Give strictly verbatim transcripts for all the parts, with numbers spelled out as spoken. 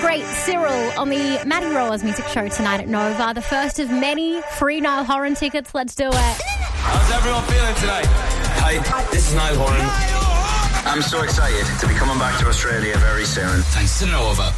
great Cyril on the Maddie Rowers music show tonight at Nova. The first of many free Niall Horan tickets. Let's do it. How's everyone feeling tonight? Hi, this is Niall Horan. I'm so excited to be coming back to Australia very soon. Thanks to Nova.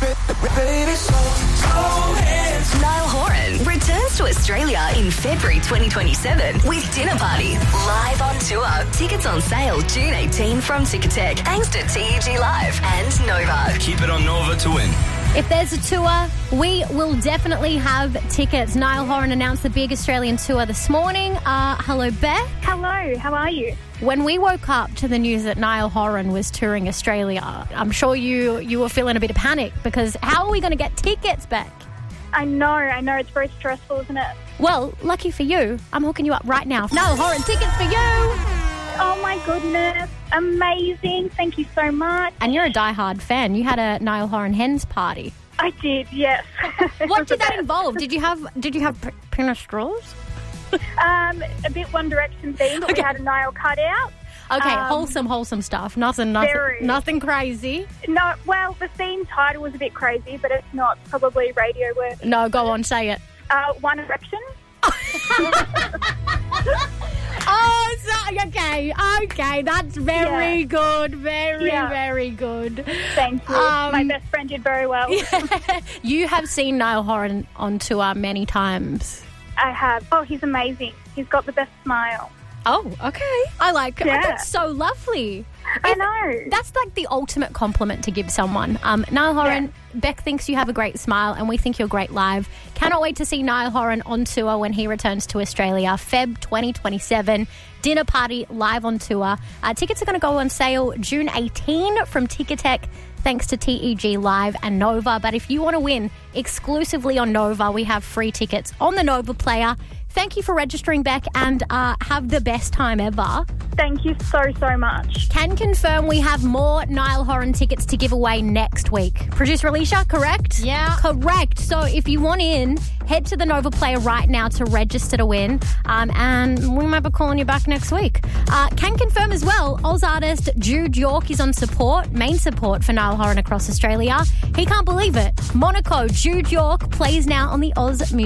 Niall Horan returns to Australia in February twenty twenty-seven with Dinner Party live on tour. Tickets on sale June eighteenth from Ticketek, thanks to T E G Live and Nova. Keep it on Nova to win. If there's a tour, we will definitely have tickets. Niall Horan announced the big Australian tour this morning. Uh, hello, Beth. Hello, how are you? When we woke up to the news that Niall Horan was touring Australia, I'm sure you, you were feeling a bit of panic because how are we going to get tickets back? I know, I know, it's very stressful, isn't it? Well, lucky for you, I'm hooking you up right now. Niall Horan, tickets for you! Oh my goodness, amazing, thank you so much. And you're a diehard fan. You had a Niall Horan hens party. I did, yes. What did that involve? Did you have Did you have p- penis straws? Um, a bit One Direction theme, but Okay. we had a Niall cut out. Okay, Um, wholesome, wholesome stuff. Nothing, nothing, very. nothing crazy. No, well, the theme title was a bit crazy, but it's not probably radio worthy. No, go on, say it. Uh, One Direction. Oh, so, okay, okay, that's very Yeah. good, very, Yeah. very good. Thank you. Um, My best friend did very well. You have seen Niall Horan on tour many times. I have. Oh, he's amazing. He's got the best smile. Oh, okay. I like it. Yeah. That's so lovely. I If- know. That's like the ultimate compliment to give someone. Um, Niall Horan, Beck thinks you have a great smile and we think you're great live. Cannot wait to see Niall Horan on tour when he returns to Australia, February twenty twenty-seven. Dinner Party live on tour. Uh, tickets are going to go on sale June eighteenth from Ticketek, thanks to T E G Live and Nova. But if you want to win exclusively on Nova, we have free tickets on the Nova player. Thank you for registering, Beck, and uh, have the best time ever. Thank you so, so much. Can confirm we have more Niall Horan tickets to give away next week. Producer Alicia, correct? Yeah. Correct. So if you want in, head to the Nova Player right now to register to win, um, and we might be calling you back next week. Uh, can confirm as well, Oz artist Jude York is on support, main support for Niall Horan across Australia. He can't believe it. Monaco, Jude York plays now on the Oz Music